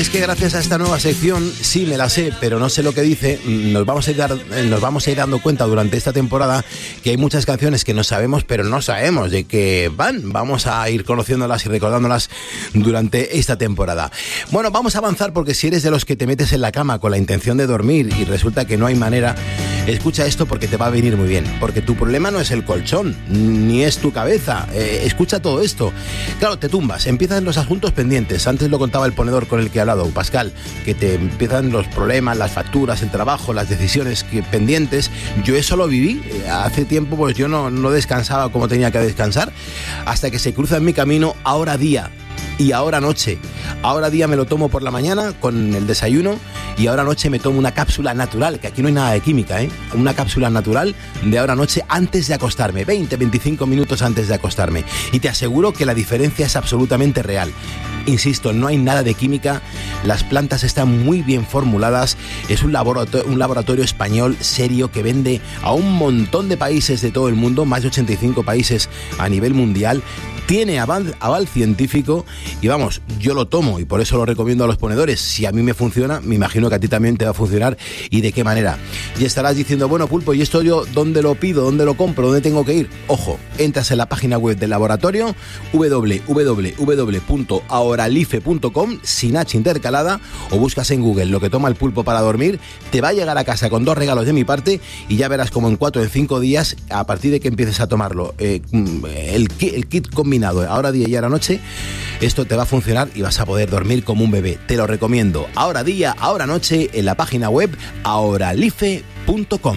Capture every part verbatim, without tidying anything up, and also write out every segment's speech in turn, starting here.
es que gracias a esta nueva sección, sí me la sé, pero no sé lo que dice, nos vamos a ir, dar, nos vamos a ir dando cuenta durante esta temporada que hay muchas canciones que no sabemos, pero no sabemos de qué van. Vamos a ir conociéndolas y recordándolas durante esta temporada. Bueno, vamos a avanzar porque si eres de los que te metes en la cama con la intención de dormir y resulta que no hay manera, escucha esto porque te va a venir muy bien. Porque tu problema no es el colchón, ni es tu cabeza. Eh, escucha todo esto. Claro, te tumbas, empiezan los asuntos pendientes. Antes lo contaba el ponedor con el que he hablado, Pascal, que te empiezan los problemas, las facturas, el trabajo, las decisiones que, pendientes. Yo eso lo viví. Hace tiempo pues yo no, no descansaba como tenía que descansar, hasta que se cruza en mi camino Ahora Día y Ahora Noche. Ahora Día me lo tomo por la mañana con el desayuno y Ahora Noche me tomo una cápsula natural, que aquí no hay nada de química, ¿eh? Una cápsula natural de Ahora Noche antes de acostarme, veinte, veinticinco minutos antes de acostarme. Y te aseguro que la diferencia es absolutamente real. Insisto, no hay nada de química, las plantas están muy bien formuladas, es un laboratorio, un laboratorio español serio que vende a un montón de países de todo el mundo, más de ochenta y cinco países a nivel mundial, tiene aval, aval científico y vamos, yo lo tomo y por eso lo recomiendo a los ponedores. Si a mí me funciona, me imagino que a ti también te va a funcionar y de qué manera. Y estarás diciendo, bueno, Pulpo, ¿y esto yo dónde lo pido? ¿Dónde lo compro? ¿Dónde tengo que ir? Ojo, entras en la página web del laboratorio doble u doble u doble u punto ahoralife punto com sin H intercalada o buscas en Google lo que toma el pulpo para dormir, te va a llegar a casa con dos regalos de mi parte y ya verás como en cuatro o en cinco días, a partir de que empieces a tomarlo, eh, el, el kit combinado Ahora Día y Ahora Noche, esto te va a funcionar y vas a poder dormir como un bebé. Te lo recomiendo. Ahora Día, Ahora Noche en la página web ahoralife punto com.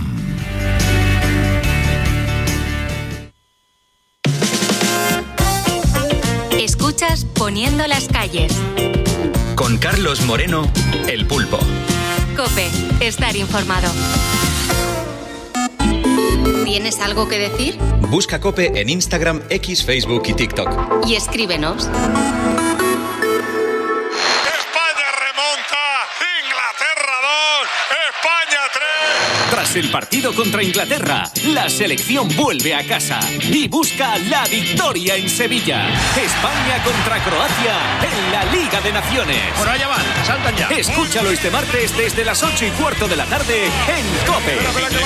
Escuchas Poniendo las calles. Con Carlos Moreno, el Pulpo. COPE, estar informado. ¿Tienes algo que decir? Busca COPE en Instagram, X, Facebook y TikTok. Y escríbenos. España remonta, Inglaterra dos, España tres. Tras el partido contra Inglaterra, la selección vuelve a casa y busca la victoria en Sevilla. España contra Croacia en la Liga de Naciones. Bueno, allá van, saltan ya. Escúchalo este martes desde las ocho y cuarto de la tarde en COPE.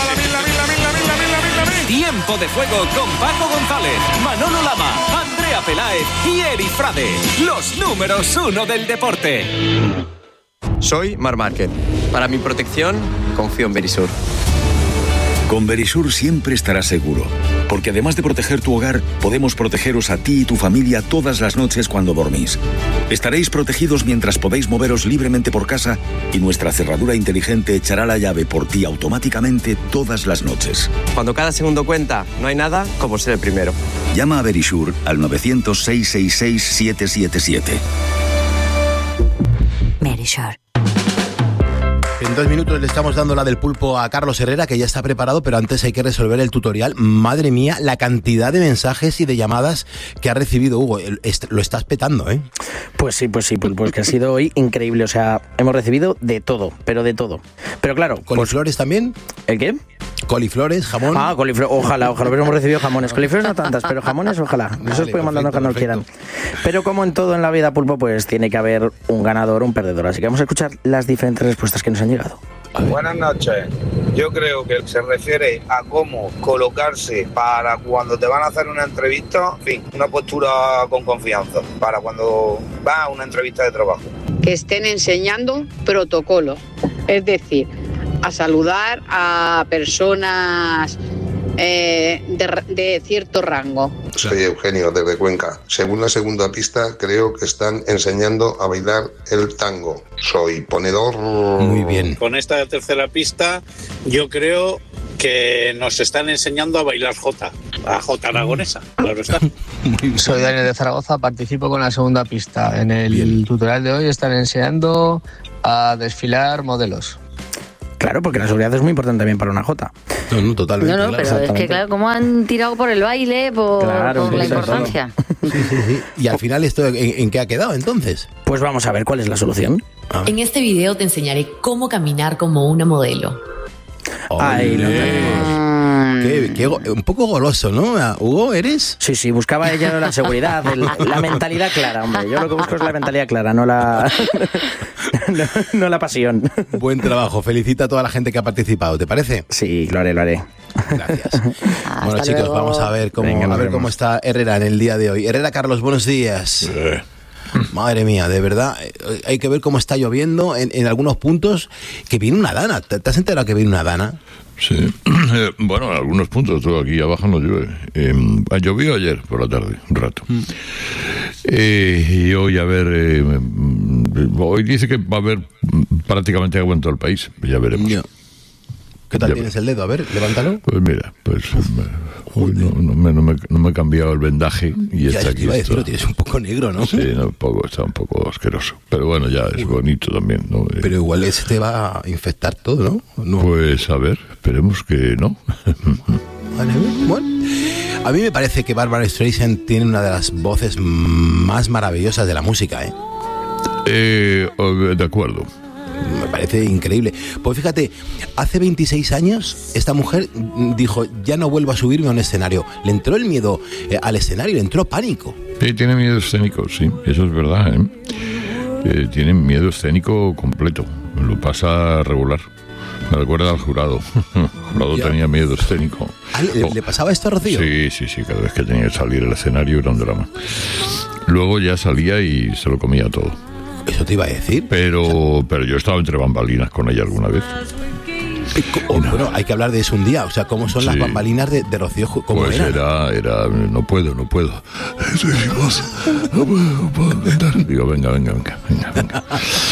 Tiempo de juego con Paco González, Manolo Lama, Andrea Peláez y Eri Frade, los números uno del deporte. Soy Marc Márquez. Para mi protección, confío en Verisur. Con Verisur siempre estarás seguro, porque además de proteger tu hogar, podemos protegeros a ti y tu familia todas las noches cuando dormís. Estaréis protegidos mientras podéis moveros libremente por casa y nuestra cerradura inteligente echará la llave por ti automáticamente todas las noches. Cuando cada segundo cuenta, no hay nada como ser el primero. Llama a Verisur al novecientos, seiscientos sesenta y seis, siete siete siete. Verisur. En dos minutos le estamos dando la del pulpo a Carlos Herrera, que ya está preparado, pero antes hay que resolver el tutorial. Madre mía, la cantidad de mensajes y de llamadas que ha recibido Hugo. Lo estás petando, ¿eh? Pues sí, pues sí, pues, pues que ha sido hoy increíble. O sea, hemos recibido de todo, pero de todo. Pero claro... ¿Coliflores pues, también? ¿El qué? Coliflores, jamón. Ah, coliflores, ojalá, ojalá hubiéramos recibido jamones. Coliflores no tantas, pero jamones, ojalá. Vale, eso os pueden mandar cuando quieran. Pero como en todo en la vida, pulpo, pues tiene que haber un ganador o un perdedor. Así que vamos a escuchar las diferentes respuestas que nos han llegado. Buenas noches. Yo creo que se refiere a cómo colocarse para cuando te van a hacer una entrevista, en fin, una postura con confianza, para cuando vas a una entrevista de trabajo. Que estén enseñando protocolo, es decir, a saludar a personas eh, de, de cierto rango. Soy Eugenio, desde Cuenca. Según la segunda pista, creo que están enseñando a bailar el tango. Soy ponedor. Muy bien. Con esta tercera pista, yo creo que nos están enseñando a bailar jota, a jota aragonesa, claro está. Soy Daniel de Zaragoza, participo con la segunda pista. En el bien. tutorial de hoy están enseñando a desfilar modelos. Claro, porque la seguridad es muy importante también para una jota. No, no, totalmente. No, no, claro. pero es que, claro, como han tirado por el baile, por, claro, por la eso importancia. Sí, sí, sí. Y al final, ¿esto en, en qué ha quedado entonces? Pues vamos a ver cuál es la solución. En este video te enseñaré cómo caminar como una modelo. Ahí lo tenemos. Qué, qué, un poco goloso, ¿no? Hugo, ¿eres? Sí, sí, buscaba ella la seguridad, el, la mentalidad clara, hombre. Yo lo que busco es la mentalidad clara, no la, no, no la pasión. Buen trabajo, felicita a toda la gente que ha participado, ¿te parece? Sí, lo haré, lo haré. Gracias. Bueno, chicos, luego. vamos a ver cómo, Venga, a ver cómo está Herrera en el día de hoy. Herrera, Carlos, buenos días. Eh. Madre mía, de verdad, hay que ver cómo está lloviendo en, en algunos puntos, que viene una dana. ¿Te, te has enterado que viene una dana? Sí, eh, bueno, en algunos puntos, todo aquí abajo no llueve. Eh, llovió ayer por la tarde, un rato. Mm. Eh, y hoy, a ver, eh, hoy dice que va a haber prácticamente agua en todo el país, ya veremos. Yeah. ¿Qué tal Ya tienes el dedo? A ver, levántalo. Pues mira, pues me, uy, no, no, me, no, me, no me he cambiado el vendaje y Ya, está ya aquí. te iba a decir, esto. lo tienes un poco negro, ¿no? Sí, no, un poco, está un poco asqueroso. Pero bueno, ya es bonito también, ¿no? Eh, Pero igual ese te va a infectar todo, ¿no? no. Pues a ver, esperemos que no. Vale, bueno. A mí me parece que Barbra Streisand tiene una de las voces más maravillosas de la música, ¿eh? Eh, de acuerdo. Me parece increíble. Pues fíjate, hace veintiséis años esta mujer dijo, ya no vuelvo a subirme a un escenario. Le entró el miedo eh, al escenario, le entró pánico. Sí, tiene miedo escénico, sí, eso es verdad, ¿eh? Eh, tiene miedo escénico completo, lo pasa regular. Me recuerda al Jurado. El Jurado Ya. tenía miedo escénico. Ah, ¿le, Oh. ¿Le pasaba esto a Rocío? Sí, sí, sí, cada vez que tenía que salir al escenario era un drama. Luego ya salía y se lo comía todo. Eso te iba a decir. Pero, pero yo he estado entre bambalinas con ella alguna vez. Oh, bueno, hay que hablar de eso un día. O sea, ¿cómo son Sí. las bambalinas de, de Rocío? ¿Cómo Pues eran? era, era, no puedo, no puedo. Estoy sin voz, no puedo, no puedo cantar. Digo, venga, venga, venga, venga, venga.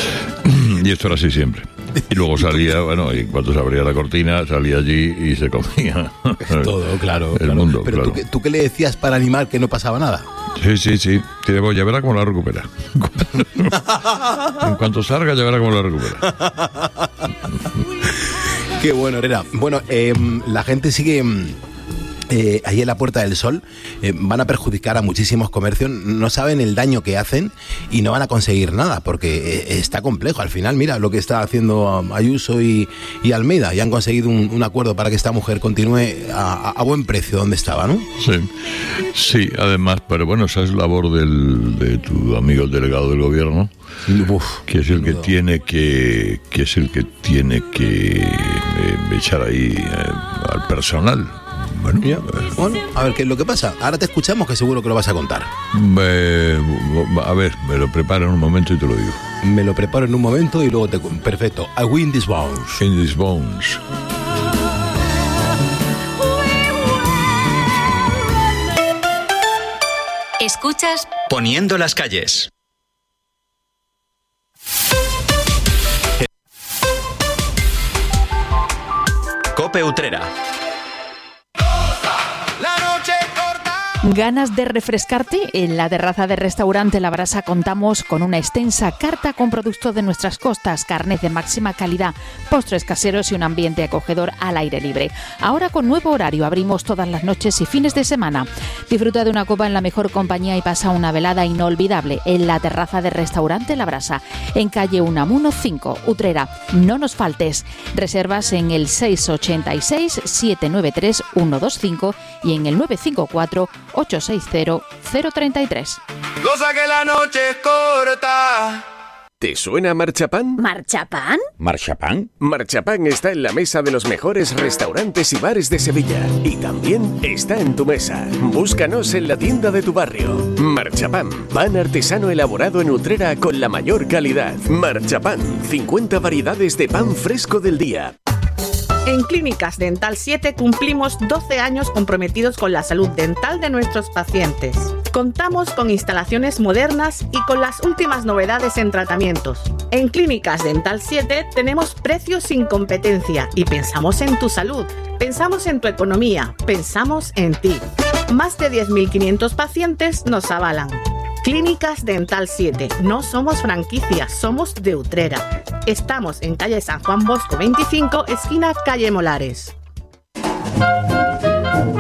Y esto era así siempre. Y luego salía, bueno, y cuando se abría la cortina, salía allí y se comía. Todo, claro. El claro. mundo, Pero claro. ¿tú, qué- ¿tú qué le decías para animar que no pasaba nada? Sí, sí, sí. Tiene voz, ya verá cómo la recupera. En cuanto salga, ya verá cómo la recupera. Qué bueno, Herrera. Bueno, eh, la gente sigue... Eh, ahí en la Puerta del Sol eh, van a perjudicar a muchísimos comercios, no saben el daño que hacen y no van a conseguir nada porque eh, está complejo. Al final, mira lo que está haciendo Ayuso y, y Almeida, y han conseguido un, un acuerdo para que esta mujer continúe a, a, a buen precio donde estaba, ¿no? Sí, sí, además, pero bueno, esa es labor del, de tu amigo el delegado del gobierno, Uf, que es el que tiene que, que es el que tiene que eh, echar ahí eh, al personal. Bueno, ya. Bueno, a ver qué es lo que pasa. Ahora te escuchamos, que seguro que lo vas a contar. eh, a ver, me lo preparo en un momento y te lo digo. Me lo preparo en un momento y luego te... Perfecto. I win these bones. In these bones. Escuchas Poniendo las calles. Cope Utrera. ¿Ganas de refrescarte? En la terraza del restaurante La Brasa contamos con una extensa carta con productos de nuestras costas, carnes de máxima calidad, postres caseros y un ambiente acogedor al aire libre. Ahora con nuevo horario, abrimos todas las noches y fines de semana. Disfruta de una copa en la mejor compañía y pasa una velada inolvidable en la terraza del restaurante La Brasa, en calle Unamuno cinco, Utrera. No nos faltes. Reservas en el seis ocho seis, siete nueve tres, uno dos cinco y en el nueve cinco cuatro, ocho seis cero, cero tres tres. Cosa que la noche es corta. ¿Te suena Marchapán? ¿Marchapán? ¿Marchapán? Marchapán está en la mesa de los mejores restaurantes y bares de Sevilla. Y también está en tu mesa. Búscanos en la tienda de tu barrio. Marchapán, pan artesano elaborado en Utrera con la mayor calidad. Marchapán, cincuenta variedades de pan fresco del día. En Clínicas Dental siete cumplimos doce años comprometidos con la salud dental de nuestros pacientes. Contamos con instalaciones modernas y con las últimas novedades en tratamientos. En Clínicas Dental siete tenemos precios sin competencia y pensamos en tu salud, pensamos en tu economía, pensamos en ti. Más de diez mil quinientos pacientes nos avalan. Clínicas Dental siete. No somos franquicias, somos de Utrera. Estamos en calle San Juan Bosco veinticinco, esquina calle Molares.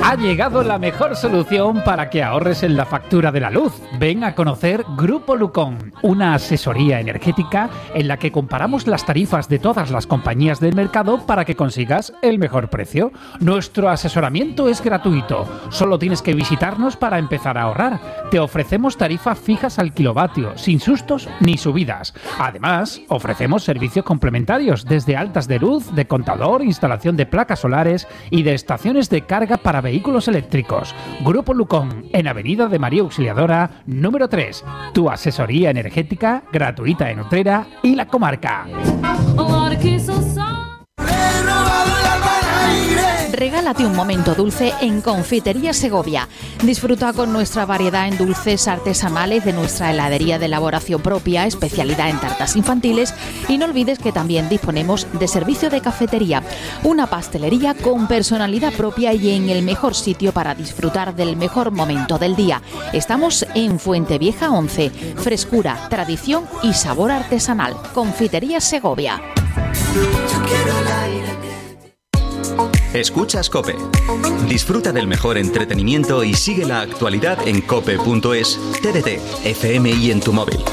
Ha llegado la mejor solución para que ahorres en la factura de la luz. Ven a conocer Grupo Lucón, una asesoría energética en la que comparamos las tarifas de todas las compañías del mercado para que consigas el mejor precio. Nuestro asesoramiento es gratuito. Solo tienes que visitarnos para empezar a ahorrar. Te ofrecemos tarifas fijas al kilovatio, sin sustos ni subidas. Además, ofrecemos servicios complementarios desde altas de luz, de contador, instalación de placas solares y de estaciones de carga para vehículos eléctricos. Grupo Lucón, en Avenida de María Auxiliadora, número tres. Tu asesoría energética gratuita en Utrera y la comarca. Regálate un momento dulce en Confitería Segovia. Disfruta con nuestra variedad en dulces artesanales de nuestra heladería de elaboración propia, especialidad en tartas infantiles, y no olvides que también disponemos de servicio de cafetería, una pastelería con personalidad propia y en el mejor sitio para disfrutar del mejor momento del día. Estamos en Fuentevieja once. Frescura, tradición y sabor artesanal. Confitería Segovia. Escuchas COPE. Disfruta del mejor entretenimiento y sigue la actualidad en cope punto es, T D T, F M y en tu móvil.